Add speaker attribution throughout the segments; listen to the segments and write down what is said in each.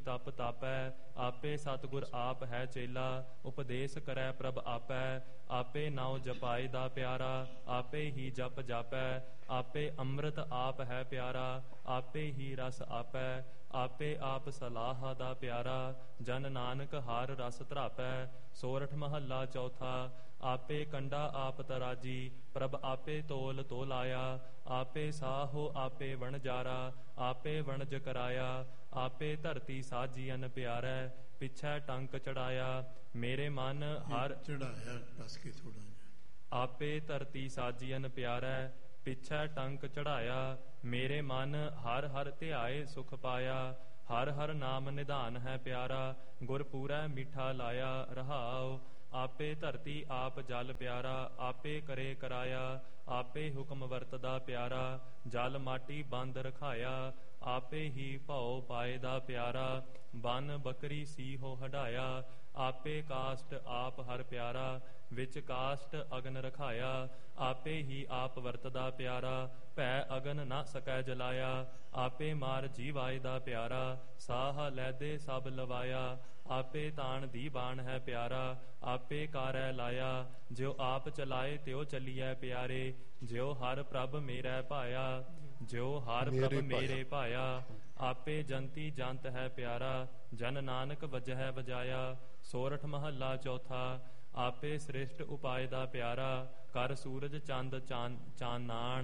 Speaker 1: ਤਪ ਤਾਪੈ। ਆਪੇ ਸਤਿਗੁਰ ਆਪ ਹੈ ਚੇਲਾ, ਉਪਦੇਸ਼ ਕਰੈ ਪ੍ਰਭ ਆਪੈ। ਆਪੇ ਨਾਉ ਜਪਾਏ ਦਾ ਪਿਆਰਾ, ਆਪੇ ਹੀ ਜਪ ਜਾਪੈ। ਆਪੇ ਅੰਮ੍ਰਿਤ ਆਪ ਹੈ ਪਿਆਰਾ, ਆਪੇ ਹੀ ਰਸ ਆਪੈ। ਆਪੇ ਆਪ ਸਲਾਹਾ ਦਾ ਪਿਆਰਾ, ਜਨ ਨਾਨਕ ਹਰ ਰਸ ਧਰਾਪੈ। ਸੋਰਠ ਮਹੱਲਾ ਚੌਥਾ। ਆਪੇ ਕੰਡਾ ਆਪ ਤਰਾਜੀ, ਪ੍ਰਭ ਆਪੇ ਤੋਲ ਤੋਲਾਇਆ। ਆਪੇ ਸਾਹੋ ਆਪੇ ਵਣਜਾਰਾ, ਆਪੇ ਵਣਜ ਕਰਾਇਆ। ਆਪੇ ਧਰਤੀ ਸਾਜੀਅਨ ਪਿਆਰੈ, ਪਿਛੈ ਟੰਕ ਚੜਾਇਆ। ਮੇਰੇ ਮਨ ਹਰ
Speaker 2: ਚੜਾਇਆ ਕਸ ਕੇ ਥੋੜਾ ਜਿਹਾ।
Speaker 1: ਆਪੇ ਧਰਤੀ ਸਾਜੀਅਨ ਪਿਆਰੈ, ਪਿਛੈ ਟੰਕ ਚੜਾਇਆ। ਮੇਰੇ ਮਨ ਹਰ ਹਰ ਧਿਆਏ ਸੁਖ ਪਾਇਆ। ਹਰ ਹਰ ਨਾਮ ਨਿਧਾਨ ਹੈ ਪਿਆਰਾ, ਗੁਰ ਪੂਰੈ ਮਿੱਠਾ ਲਾਇਆ। ਰਹਾਉ ਆਪੇ ਧਰਤੀ ਆਪ ਜਲ ਪਿਆਰਾ, ਆਪੇ ਕਰੇ ਕਰਾਇਆ। ਆਪੇ ਹੁਕਮ ਵਰਤਦਾ ਪਿਆਰਾ, ਜਲ ਮਾਟੀ ਬੰਦ ਰਖਾਇਆ। ਆਪੇ ਹੀ ਭਉ ਪਾਏ ਦਾ ਪਿਆਰਾ, ਬਨ ਬੱਕਰੀ ਸੀਹੋ ਹਢਾਇਆ। ਆਪੇ ਕਾਸ਼ਟ ਆਪ ਹਰ ਪਿਆਰਾ, ਵਿੱਚ ਕਾਸ਼ਟ ਅਗਨ ਰਖਾਇਆ। ਆਪੇ ਹੀ ਆਪ ਵਰਤਦਾ ਪਿਆਰਾ, ਭੈ ਅਗਨ ਨਾ ਸਕੈ ਜਲਾਇਆ। ਆਪੇ ਮਾਰ ਜੀਵਾਏ ਦਾ ਪਿਆਰਾ, ਸਾਹ ਲੈਦੇ ਸਭ ਲਵਾਇਆ। ਆਪੇ ਤਾਣ ਦੀ ਬਾਣ ਹੈ ਪਿਆਰਾ, ਆਪੇ ਕਾਰੈ ਲਾਇਆ। ਜਿਉ ਆਪ ਚਲਾਏ ਤਿਉ ਚੱਲੀਐ ਪਿਆਰੇ, ਜਿਉ ਹਰ ਪ੍ਰਭ ਮੇਰੈ ਭਾਇਆ। ਜਿਉ ਹਰ ਪ੍ਰਭ ਮੇਰੇ ਭਾਇਆ, ਆਪੇ ਜੰਤੀ ਜੰਤ ਹੈ ਪਿਆਰਾ। ਜਨ ਨਾਨਕ ਵਜਹਿ ਵਜਾਇਆ। ਸੋਰਠ ਮਹੱਲਾ ਚੌਥਾ। ਆਪੇ ਸ੍ਰਿਸ਼ਟ ਉਪਾਏ ਦਾ ਪਿਆਰਾ, ਕਰ ਸੂਰਜ ਚੰਦ ਚਾਨਾਣ।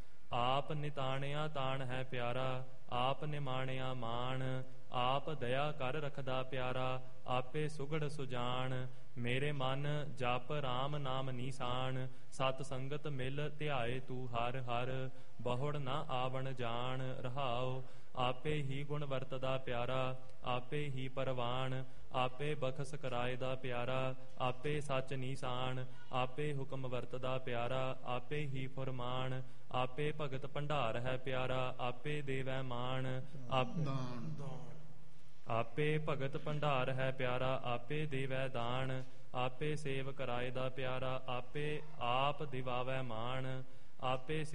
Speaker 1: ਆਪ ਨਿਤਾਣਿਆ ਤਾਣ ਹੈ ਪਿਆਰਾ, ਆਪ ਨਿਮਾਣਿਆ ਮਾਣ। ਆਪ ਦਇਆ ਕਰ ਰਖਦਾ ਪਿਆਰਾ, ਆਪੇ ਸੁਗੜ ਸੁਜਾਨ। ਮੇਰੇ ਮਨ ਜਪ ਰਾਮ ਨਾਮ ਨੀਸਾਨ, ਸਤ ਸੰਗਤ ਮਿਲ ਧਿਆਏ ਤੂੰ ਹਰ ਹਰ। ਬਹੁੜ ਨਾ ਆਵਣ ਜਾਣ। ਰਹਾਉ ਆਪੇ ਹੀ ਗੁਣ ਵਰਤਦਾ ਪਿਆਰਾ, ਆਪੇ ਹੀ ਪਰਵਾਨ। ਆਪੇ ਬਖਸ਼ ਕਰਾਏ ਦਾ ਪਿਆਰਾ, ਆਪੇ ਸੱਚ ਨੀਸਾਨ। ਆਪੇ ਹੁਕਮ ਵਰਤਦਾ ਪਿਆਰਾ, ਆਪੇ ਹੀ ਫੁਰਮਾਨ। ਆਪੇ ਭਗਤ ਭੰਡਾਰ ਹੈ ਪਿਆਰਾ, ਆਪੇ ਦੇਵੈ ਮਾਣ। ਆਪੇ ਭਗਤ ਭੰਡਾਰ ਹੈ ਪਿਆਰਾ, ਆਪੇ ਦੇਵੈ ਦਾਨ। ਆਪੇ ਸੇਵ ਕਰਾਏ ਦਾ ਪਿਆਰਾ, ਆਪੇ ਆਪ ਦਿਵਾਵੈ ਮਾਣ। ਆਪੇ